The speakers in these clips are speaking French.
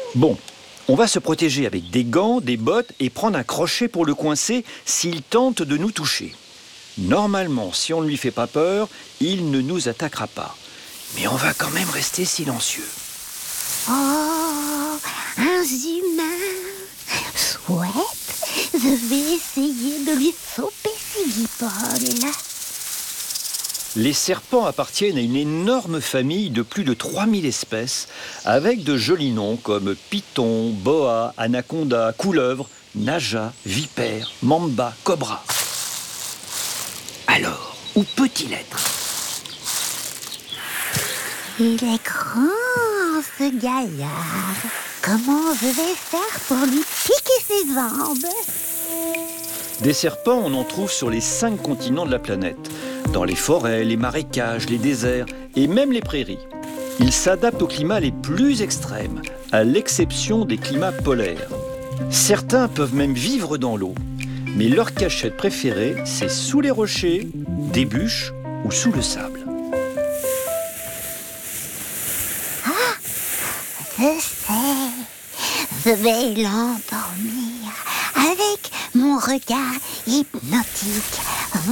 Bon, on va se protéger avec des gants, des bottes et prendre un crochet pour le coincer s'il tente de nous toucher. Normalement, si on ne lui fait pas peur, il ne nous attaquera pas. Mais on va quand même rester silencieux. Oh, un humain. Chouette, je vais essayer de lui sauper ses guipoles. Les serpents appartiennent à une énorme famille de plus de 3000 espèces, avec de jolis noms comme python, boa, anaconda, couleuvre, naja, vipère, mamba, cobra. Alors, où peut-il être ? Il est grand, ce gaillard. Comment je vais faire pour lui piquer ses jambes ? Des serpents, on en trouve sur les 5 continents de la planète, dans les forêts, les marécages, les déserts et même les prairies. Ils s'adaptent aux climats les plus extrêmes, à l'exception des climats polaires. Certains peuvent même vivre dans l'eau, mais leur cachette préférée, c'est sous les rochers, des bûches ou sous le sable. Je sais, je vais l'endormir avec mon regard hypnotique.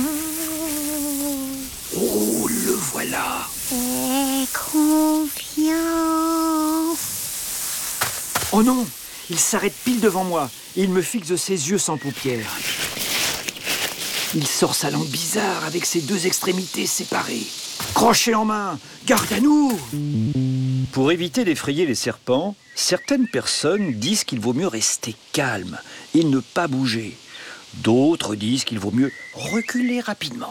Oh, le voilà! Aie confiance. Oh non! Il s'arrête pile devant moi. Il me fixe de ses yeux sans paupières. Il sort sa langue bizarre avec ses 2 extrémités séparées. Crochet en main! Garde à nous! Pour éviter d'effrayer les serpents, certaines personnes disent qu'il vaut mieux rester calme et ne pas bouger. D'autres disent qu'il vaut mieux reculer rapidement.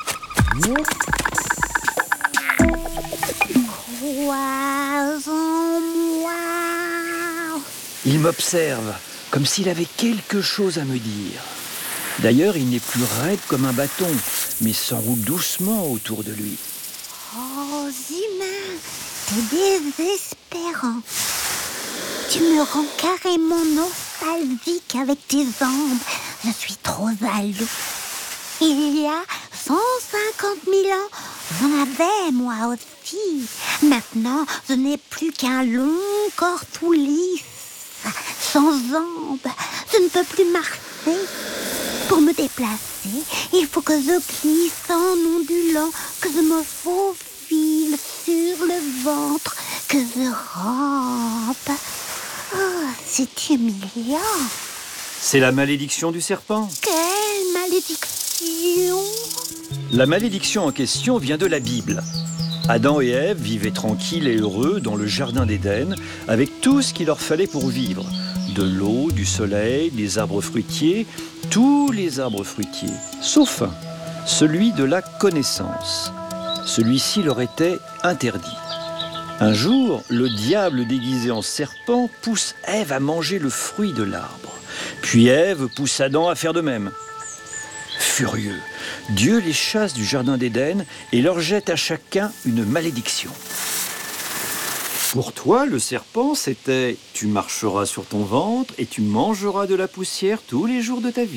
Crois en moi. Il m'observe, comme s'il avait quelque chose à me dire. D'ailleurs, il n'est plus raide comme un bâton, mais s'enroule doucement autour de lui. Oh, humain, t'es désespérant. Tu me rends carrément nostalgique avec tes jambes. Je suis trop jaloux. Il y a 150 000 ans, j'en avais moi aussi. Maintenant, je n'ai plus qu'un long corps tout lisse, sans jambes. Je ne peux plus marcher. Pour me déplacer, il faut que je glisse en ondulant, que je me faufile sur le ventre, que je rampe. Oh, c'est humiliant. C'est la malédiction du serpent. Quelle malédiction! La malédiction en question vient de la Bible. Adam et Ève vivaient tranquilles et heureux dans le jardin d'Éden, avec tout ce qu'il leur fallait pour vivre. De l'eau, du soleil, des arbres fruitiers, tous les arbres fruitiers, sauf un, celui de la connaissance. Celui-ci leur était interdit. Un jour, le diable déguisé en serpent pousse Ève à manger le fruit de l'arbre. Puis Ève pousse Adam à faire de même. Furieux, Dieu les chasse du jardin d'Éden et leur jette à chacun une malédiction. Pour toi, le serpent, c'était « tu marcheras sur ton ventre et tu mangeras de la poussière tous les jours de ta vie ».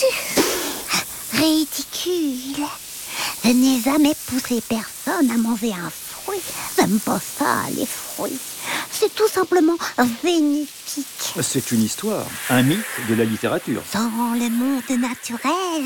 Ridicule. Je n'ai jamais poussé personne à manger un fruit. J'aime pas ça, les fruits. C'est tout simplement bénéfique. C'est une histoire, un mythe de la littérature. Dans le monde naturel,